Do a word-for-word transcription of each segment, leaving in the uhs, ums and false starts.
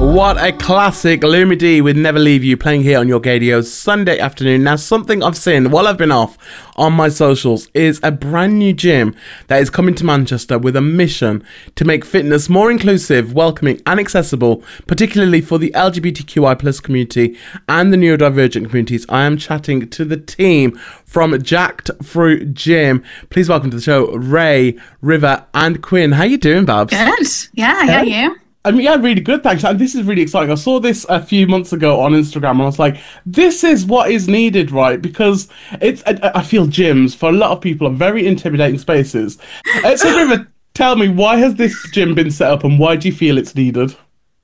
What a classic. Lumidee with Never Leave You playing here on your Gadio Sunday afternoon. Now, something I've seen while I've been off on my socials is a brand new gym that is coming to Manchester with a mission to make fitness more inclusive, welcoming and accessible, particularly for the L G B T Q I plus community and the neurodivergent communities. I am chatting to the team from Jacked Fruit Gym. Please welcome to the show, Ray, River and Quinn. How you doing, Babs? Good. Yeah, yeah, you? I mean, yeah, really good, thanks. And this is really exciting. I saw this a few months ago on Instagram and I was like, this is what is needed, right? Because it's, I, I feel gyms, for a lot of people, are very intimidating spaces. Uh, so, River, tell me, why has this gym been set up and why do you feel it's needed?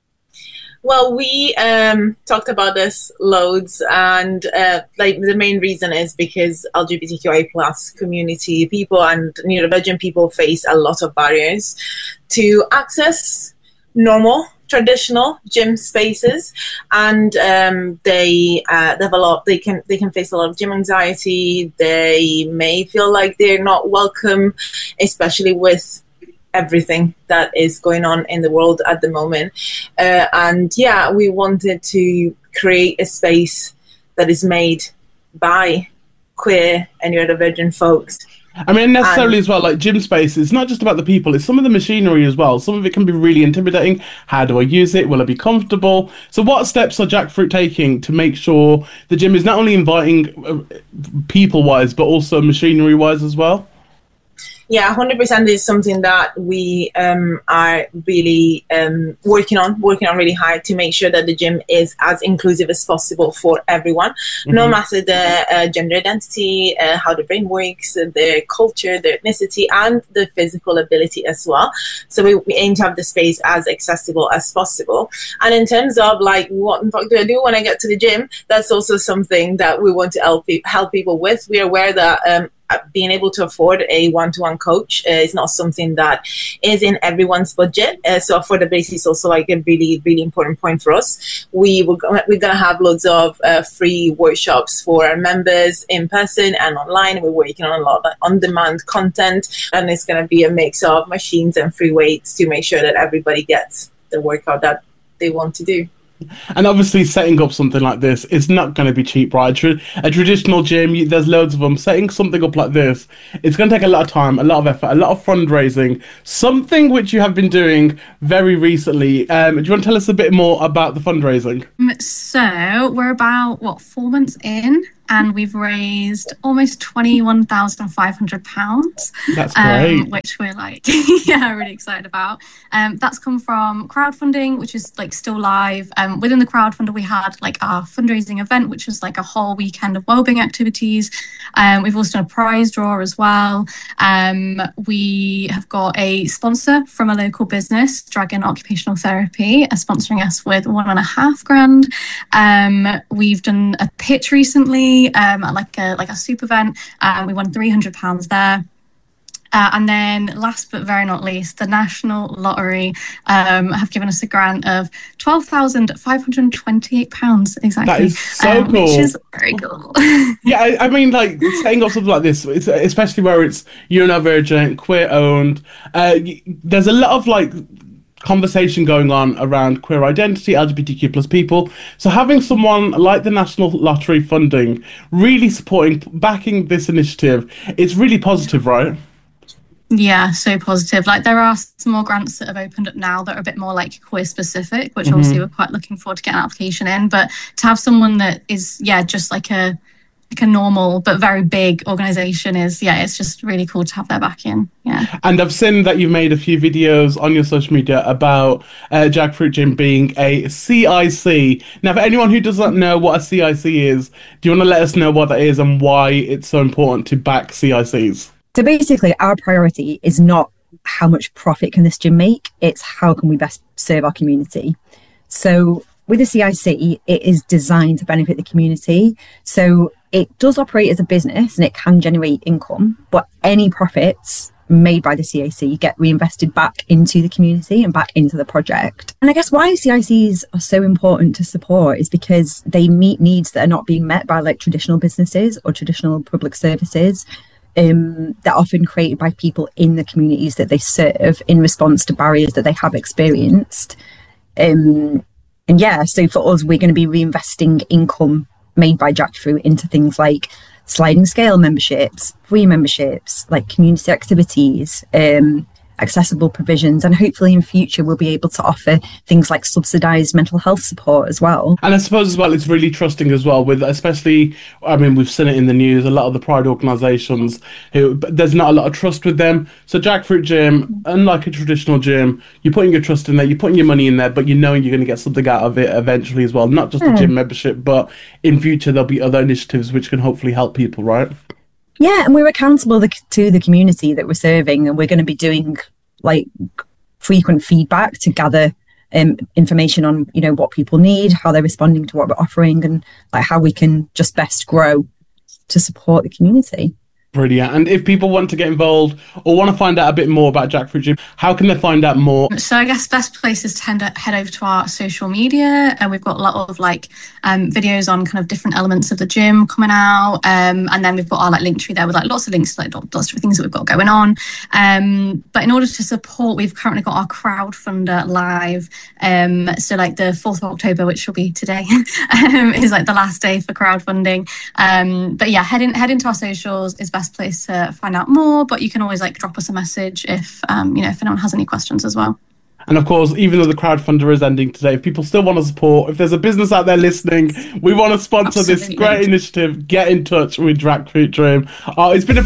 Well, we um, talked about this loads, and uh, like the main reason is because L G B T Q I plus community people and neurodivergent people face a lot of barriers to access normal, traditional gym spaces, and um, they uh, develop. They can they can face a lot of gym anxiety. They may feel like they're not welcome, especially with everything that is going on in the world at the moment. Uh, and yeah, we wanted to create a space that is made by queer and neurodivergent folks. I mean, necessarily and, as well, like gym space, it's not just about the people, it's some of the machinery as well. Some of it can be really intimidating. How do I use it? Will it be comfortable? So what steps are Jacked Fruit taking to make sure the gym is not only inviting uh, people-wise, but also machinery-wise as well? Yeah, one hundred percent is something that we um, are really um, working on, working on really hard to make sure that the gym is as inclusive as possible for everyone, mm-hmm. no matter the uh, gender identity, uh, how the brain works, their culture, their ethnicity, and the physical ability as well. So we, we aim to have the space as accessible as possible. And in terms of like, what the fuck do I do when I get to the gym? That's also something that we want to help, help people with. We are aware that um, being able to afford a one-to-one coach uh, is not something that is in everyone's budget. Uh, so affordability is also like a really, really important point for us. We will, we're going to have loads of uh, free workshops for our members in person and online. We're working on a lot of on-demand content, and it's going to be a mix of machines and free weights to make sure that everybody gets the workout that they want to do. And obviously setting up something like this is not going to be cheap, right? Tra- a traditional gym, you, there's loads of them. Setting something up like this, it's going to take a lot of time, a lot of effort, a lot of fundraising, something which you have been doing very recently. Um, do you want to tell us a bit more about the fundraising? So we're about, what, four months in? And we've raised almost twenty-one thousand five hundred pounds. That's great. Um, which we're like, yeah, really excited about. Um, that's come from crowdfunding, which is like still live. Um, within the crowdfunder, we had like our fundraising event, which was like a whole weekend of wellbeing activities. Um, we've also done a prize draw as well. Um, we have got a sponsor from a local business, Dragon Occupational Therapy, uh, sponsoring us with one and a half grand. Um, we've done a pitch recently. Um, like a like a super event, uh, we won three hundred pounds there. Uh, and then last but very not least, the National Lottery um, have given us a grant of twelve thousand five hundred twenty-eight pounds exactly. That is so um, cool. Which is very cool. Yeah, I, I mean, like, setting up something like this, it's, especially where it's neurodivergent, queer-owned, uh, there's a lot of, like, conversation going on around queer identity, L G B T Q plus people. So having someone like the National Lottery funding, really supporting, backing this initiative, it's really positive, right? Yeah, so positive. Like there are some more grants that have opened up now that are a bit more like queer specific, which mm-hmm. obviously we're quite looking forward to getting an application in. But to have someone that is, yeah, just like a like a normal but very big organisation is, yeah, it's just really cool to have their back in. Yeah. And I've seen that you've made a few videos on your social media about uh, Jacked Fruit Gym being a C I C. Now, for anyone who doesn't know what a C I C is, do you want to let us know what that is and why it's so important to back C I Cs? So basically, our priority is not how much profit can this gym make, it's how can we best serve our community. So with the C I C, it is designed to benefit the community. So it does operate as a business and it can generate income, but any profits made by the C I C get reinvested back into the community and back into the project. And I guess why C I Cs are so important to support is because they meet needs that are not being met by like traditional businesses or traditional public services. Um, that are often created by people in the communities that they serve in response to barriers that they have experienced. Um, and yeah, so for us, we're going to be reinvesting income made by Jackfruit into things like sliding scale memberships, free memberships, like community activities, um, accessible provisions, and hopefully in future we'll be able to offer things like subsidised mental health support as well. And I suppose as well it's really trusting as well, with especially, I mean, we've seen it in the news, a lot of the Pride organisations, who there's not a lot of trust with them. So Jackfruit Gym, unlike a traditional gym, you're putting your trust in there, you're putting your money in there, but you know you're going to get something out of it eventually as well, not just the Yeah. gym membership, but in future there'll be other initiatives which can hopefully help people, right? Yeah, and we're accountable the, to the community that we're serving, and we're going to be doing like frequent feedback to gather um, information on, you know, what people need, how they're responding to what we're offering, and like how we can just best grow to support the community. Brilliant. And if people want to get involved or want to find out a bit more about Jackfruit Gym, how can they find out more? So I guess best place is to head, head over to our social media, and we've got a lot of like um, videos on kind of different elements of the gym coming out, um, and then we've got our like link tree there with like lots of links to like lots of different things that we've got going on. Um, but in order to support, we've currently got our crowdfunder live. Um, so like the fourth of October, which will be today, um, is like the last day for crowdfunding. Um, but yeah, head in, head into our socials is best place to find out more, but you can always like drop us a message if um you know if anyone has any questions as well. And of course, even though the crowdfunder is ending today, if people still want to support, if there's a business out there listening, we want to sponsor Absolutely. this great initiative, get in touch with Jackfruit Gym. Uh, it's been a